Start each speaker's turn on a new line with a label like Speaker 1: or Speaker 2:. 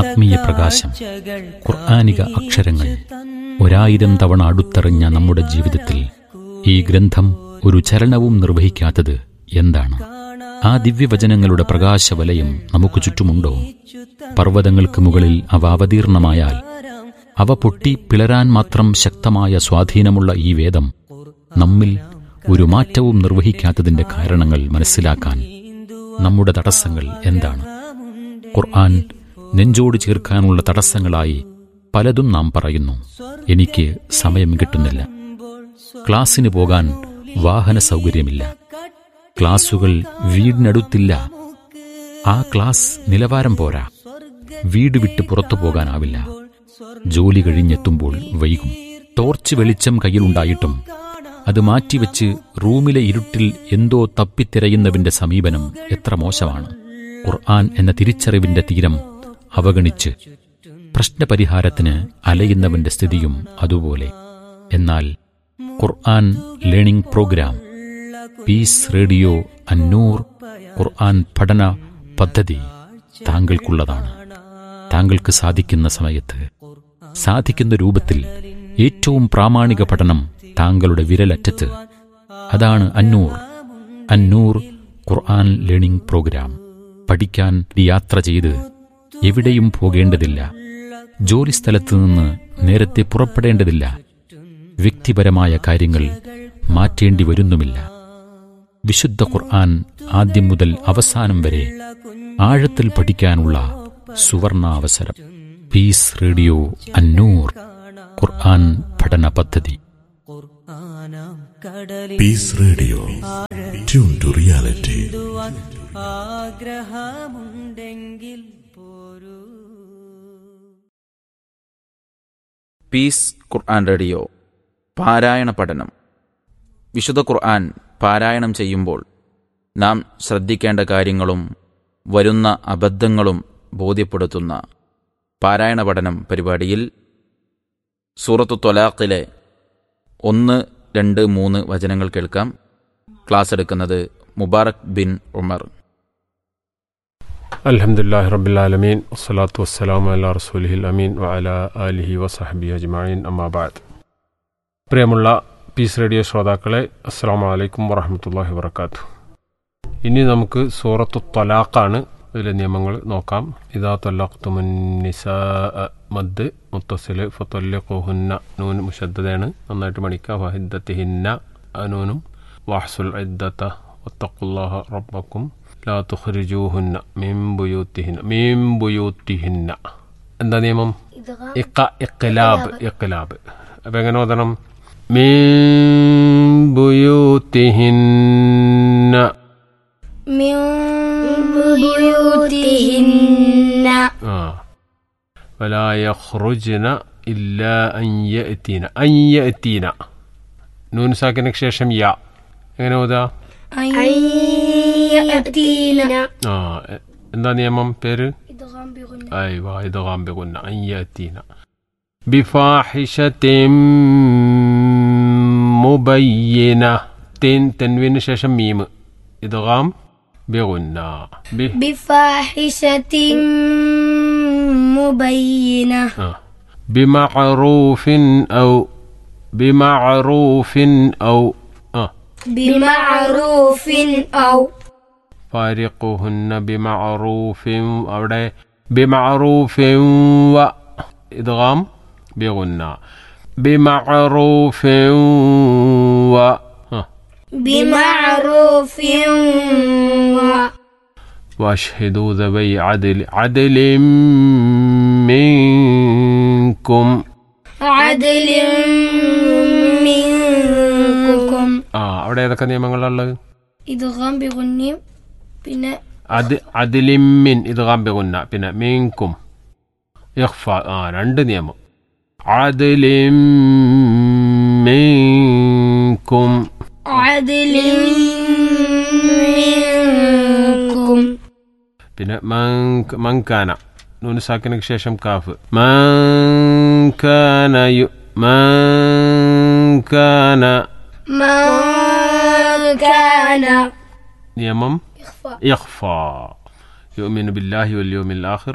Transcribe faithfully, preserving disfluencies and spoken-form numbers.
Speaker 1: ആത്മീയ പ്രകാശം, ഖുർആനിക അക്ഷരങ്ങൾ ഒരായിരം തവണ അടുത്തെറിഞ്ഞ നമ്മുടെ ജീവിതത്തിൽ ഈ ഗ്രന്ഥം ഒരു ചലനവും നിർവഹിക്കാത്തത് എന്താണ്? ആ ദിവ്യവചനങ്ങളുടെ പ്രകാശവലയം നമുക്ക് ചുറ്റുമുണ്ടോ? പർവ്വതങ്ങൾക്ക് മുകളിൽ അവ അവതീർണമായാൽ അവ പൊട്ടി പിളരാൻ മാത്രം ശക്തമായ സ്വാധീനമുള്ള ഈ വേദം നമ്മിൽ ഒരു മാറ്റവും നിർവഹിക്കാത്തതിന്റെ കാരണങ്ങൾ മനസ്സിലാക്കാൻ നമ്മുടെ തടസ്സങ്ങൾ എന്താണ്? ഖുർആൻ നെഞ്ചോട് ചേർക്കാനുള്ള തടസ്സങ്ങളായി പലതും നാം പറയുന്നു. എനിക്ക് സമയം കിട്ടുന്നില്ല, ക്ലാസ്സിന് പോകാൻ വാഹന സൗകര്യമില്ല, ക്ലാസുകൾ വീടിനടുത്തില്ല, ആ ക്ലാസ് നിലവാരം പോരാ, വീട് വിട്ട് പുറത്തു പോകാനാവില്ല, ജോലി കഴിഞ്ഞെത്തുമ്പോൾ വൈകും, ടോർച്ച് വെളിച്ചം കയ്യിലുണ്ടായിട്ടും അത് മാറ്റിവെച്ച് റൂമിലെ ഇരുട്ടിൽ എന്തോ തപ്പിത്തിരയുന്നവന്റെ സമീപനം എത്ര മോശമാണ്. ഖുർആൻ എന്ന തിരിച്ചറിവിന്റെ തീരം അവഗണിച്ച് പ്രശ്നപരിഹാരത്തിന് അലയുന്നവന്റെ സ്ഥിതിയും അതുപോലെ. എന്നാൽ ഖുർആൻ ലേണിംഗ് പ്രോഗ്രാം, പീസ് റേഡിയോ അന്നൂർ ഖുർആൻ പഠന പദ്ധതി താങ്കൾക്കുള്ളതാണ്. താങ്കൾക്ക് സാധിക്കുന്ന സമയത്ത്, സാധിക്കുന്ന രൂപത്തിൽ ഏറ്റവും പ്രാമാണിക പഠനം താങ്കളുടെ വിരലറ്റത്ത്. അതാണ് അന്നൂർ. അന്നൂർ ഖുർആൻ ലേണിംഗ് പ്രോഗ്രാം. പഠിക്കാൻ യാത്ര ചെയ്ത് എവിടെയും പോകേണ്ടതില്ല, ജോലിസ്ഥലത്ത് നിന്ന് നേരത്തെ പുറപ്പെടേണ്ടതില്ല, വ്യക്തിപരമായ കാര്യങ്ങൾ മാറ്റേണ്ടി വരുന്നുമില്ല. വിശുദ്ധ ഖുർആൻ ആദ്യം മുതൽ അവസാനം വരെ ആഴത്തിൽ പഠിക്കാനുള്ള സുവർണാവസരം. പീസ് റേഡിയോ അന്നൂർ ഖുർആൻ പഠന പദ്ധതി.
Speaker 2: Piece radio, tune to reality.
Speaker 3: ആഗ്രഹമുണ്ടെങ്കിൽ പോരൂ.
Speaker 4: പീസ് ഖുർആൻ റേഡിയോ പാരായണ പഠനം. വിശുദ്ധ ഖുർആൻ പാരായണം ചെയ്യുമ്പോൾ നാം ശ്രദ്ധിക്കേണ്ട കാര്യങ്ങളും വരുന്ന അബദ്ധങ്ങളും ബോധ്യപ്പെടുത്തുന്ന പാരായണ പഠനം പരിപാടിയിൽ സൂറത്തു ത്വലാഖിലെ ഒന്ന് രണ്ട് മൂന്ന് വചനങ്ങൾ കേൾക്കാം. ക്ലാസ് എടുക്കുന്നത് മുബാറക് ബിൻ ഉമർ.
Speaker 5: അൽഹംദുലില്ലാഹി റബ്ബിൽ ആലമീൻ, വസ്സലാത്തു വസ്സലാമു അലാ റസൂലിഹിൽ അമീൻ വഅലാ ആലിഹി വസഹ്ബിഹി അജ്മഈൻ, അമ്മാ ബഅദ്. പ്രിയമുള്ള പീസ് റേഡിയോ ശ്രോതാക്കളെ, അസ്സലാമു അലൈക്കും വറഹ്മത്തുള്ളാഹി വബറകാതുഹു. ഇനി നമുക്ക് സൂറത്തു ത്വലാഖാണ്, ഇതിലെ നിയമങ്ങൾ നോക്കാം. ഇദാ ത്വലഖ്തുമുൻ നിസാഅ, മദ് മുത്തസിൽ, ഫത്വല്ലിഖൂഹുന്ന, നൂൻ മുശദ്ദദാണ്, നന്നായിട്ട് പഠിക്കുക. വഹിദ്ദത്തിഹിന്ന, അനൂനും, വഹ്സുൽ ഇദ്ദത വത്തഖുല്ലാഹ റബ്ബക്കും ലാ തുഖ്രിജൂഹുന്ന മിൻ ബുയൂത്തിഹിന്ന, മിൻ ബുയൂത്തിഹിന്ന. എന്താ നിയമം? ഇഖ, ഇഖ്ലാബ്, ഇഖ്ലാബ്. അപ്പം എങ്ങനെ ഓതണം? മിൻ ബുയൂത്തിഹിന്ന,
Speaker 6: മിൻ ബുയൂത്തിഹിന്ന.
Speaker 5: ആ, വലാ യഖ്റുജ്ന ഇല്ലാ അൻ യഅ്തീന, അൻ യഅ്തീന. നൂൻ സാക്കിനക്ക് ശേഷം യാ. എങ്ങനെ ഓതാ?
Speaker 6: അൻ യഅ്തീന.
Speaker 5: ആ, എന്താ നിയമം? പേര്?
Speaker 6: ഇദ്ഗാം ബിഗുന്ന.
Speaker 5: അയ്വാ, ഇദ്ഗാം ബിഗുന്ന. അൻ യഅ്തീന ബിഫാഹിശത്തിൻ മുബയ്യിന. തിൻ, തൻവീന് ശേഷം മീം. ഇദ്ഗാം ബിഗുന്ന.
Speaker 6: ബിഫാഹിശത്തിൻ മുബയ്യിന.
Speaker 5: ബിമഅറൂഫിൻ ഔ, ബിമഅറൂഫിൻ ഔ. ആ,
Speaker 6: ബിമഅറൂഫിൻ ഔ.
Speaker 5: ഫാരിഖുഹുന്ന ബിമഅറൂഫിൻ. അവിടെ ബിമഅറൂഫിൻ വ, ഇദ്ഗാം ബിഗുന്ന. ബിമഅറൂഫിൻ വ,
Speaker 6: ബിമഅറൂഫിൻ വ.
Speaker 5: വഅശ്ഹിദൂ ദവൈ അദ്ൽ, അദ്ലിൻ മിൻകും,
Speaker 6: അദ്ലിൻ മിൻകും.
Speaker 5: ആ, അവിടെ ഏതൊക്കെ നിയമങ്ങളുള്ളത്?
Speaker 6: ഇദ്ഗാം ബിഗുന്നയും പിന്നെ
Speaker 5: അത് അദ്ലിമിൻ, ഇദ്ഗാം ബിഗുന്ന, പിന്നെ മിൻകും ഇഖ്ഫ. ആ, രണ്ട് നിയമം. അദ്ലിൻ മിൻകും,
Speaker 6: അദ്ലിൻ മിൻകും.
Speaker 5: പിന്നെ മൻകാന, നൂൻ സാക്കിനക്ക് ശേഷം കാഫ്. മൻകാന യു, മൻകാന.
Speaker 6: മൻകാന.
Speaker 5: നിയമം
Speaker 6: ഇഖ്ഫാ.
Speaker 5: ഇഖ്ഫാ. യുഅ്മിനു ബില്ലാഹി വൽ യൗമിൽ ആഖിർ